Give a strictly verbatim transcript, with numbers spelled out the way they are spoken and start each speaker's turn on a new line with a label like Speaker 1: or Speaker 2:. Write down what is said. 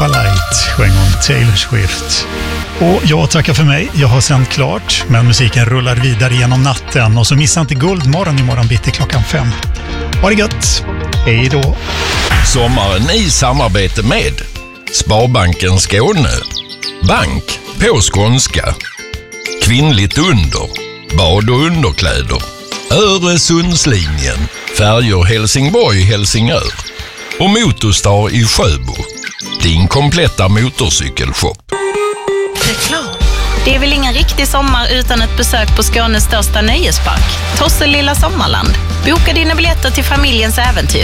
Speaker 1: Light sjöng hon Taylor Swift. Och jag tackar för mig. Jag har sänt klart, men musiken rullar vidare genom natten. Och så missa inte Guldmorgon imorgon bitti klockan fem. Ha det gött. Hej då.
Speaker 2: Sommaren i samarbete med Sparbanken Skåne. Bank på skånska. Kvinnligt under. Bad- och underkläder. Öresundslinjen. Färjor Helsingborg-Helsingör. Och Motorstar i Sjöbo. Din kompletta motorcykelshop.
Speaker 3: Reklam. Det är väl ingen riktig sommar utan ett besök på Skånes största nöjespark. Tosse Lilla Sommarland. Boka dina biljetter till familjens äventyr.